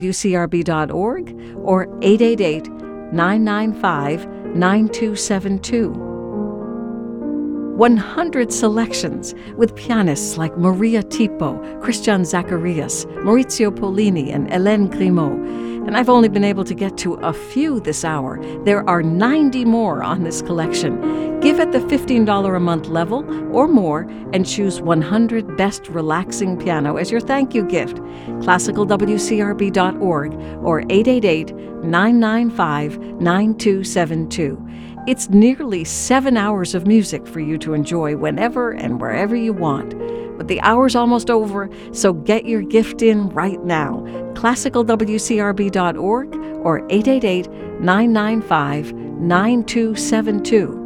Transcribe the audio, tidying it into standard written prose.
WCRB.org or 888-995-9272. 100 selections with pianists like Maria Tipo, Christian Zacharias, Maurizio Pollini, and Hélène Grimaud. And I've only been able to get to a few this hour. There are 90 more on this collection. Give at the $15 a month level or more and choose 100 Best Relaxing Piano as your thank you gift. ClassicalWCRB.org or 888-995-9272. It's nearly 7 hours of music for you to enjoy whenever and wherever you want. But the hour's almost over, so get your gift in right now. ClassicalWCRB.org or 888-995-9272.